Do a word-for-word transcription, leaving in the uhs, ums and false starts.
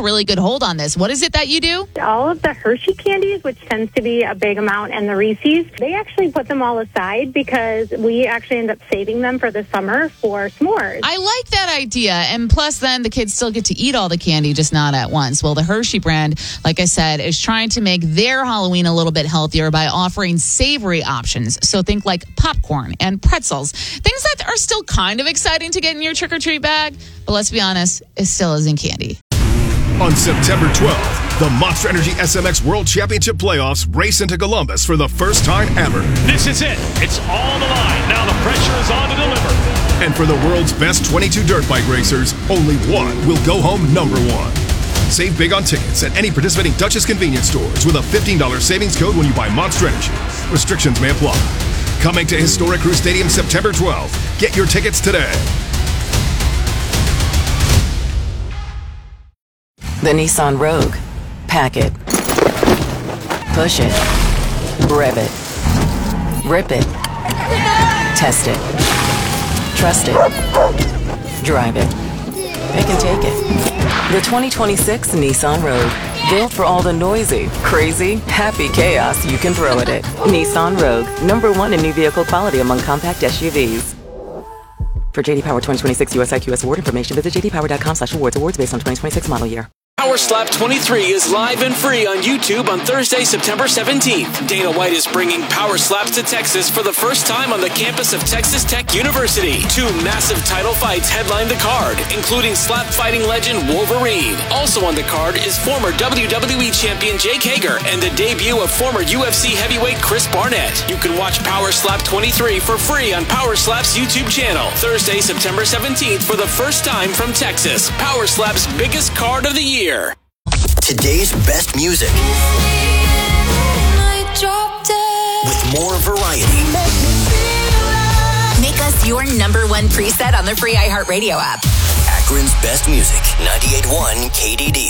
a really good hold on this. What is it that you do? All of the Hershey candies, which tends to be a big amount, and the Reese's, they actually put them all aside because we actually end up saving them for the summer for s'mores. I like that idea. And plus, then the kids still get to eat all the candy, just not at once. Well, the Hershey brand, like I said, is trying to make their Halloween a little bit healthier by offering savory options. So think like popcorn and pretzels, things that are still kind of exciting to get in your trick-or-treat bag. But let's be honest, it still isn't candy. On September twelfth, the Monster Energy S M X World Championship Playoffs race into Columbus for the first time ever. This is it. It's all the line. Now the pressure is on to deliver. And for the world's best twenty-two dirt bike racers, only one will go home number one. Save big on tickets at any participating Duchess convenience stores with a fifteen dollars savings code when you buy Monster Energy. Restrictions may apply. Coming to Historic Crew Stadium September twelfth. Get your tickets today. The Nissan Rogue. Pack it. Push it. Rev it. Rip it. Test it. Trust it. Drive it. Pick and take it. The twenty twenty-six Nissan Rogue. Built for all the noisy, crazy, happy chaos you can throw at it. Nissan Rogue. Number one in new vehicle quality among compact S U Vs. For J D Power twenty twenty-six U S I Q S award information, visit j d power dot com slash awards. Awards based on twenty twenty-six model year. Power Slap twenty-three is live and free on YouTube on Thursday, September seventeenth. Dana White is bringing Power Slaps to Texas for the first time on the campus of Texas Tech University. Two massive title fights headline the card, including slap fighting legend Wolverine. Also on the card is former W W E champion Jake Hager and the debut of former U F C heavyweight Chris Barnett. You can watch Power Slap twenty-three for free on Power Slap's YouTube channel. Thursday, September seventeenth for the first time from Texas. Power Slap's biggest card of the year. Today's best music with more variety. Make us your number one preset on the free iHeartRadio app. Akron's best music, ninety-eight point one K D D.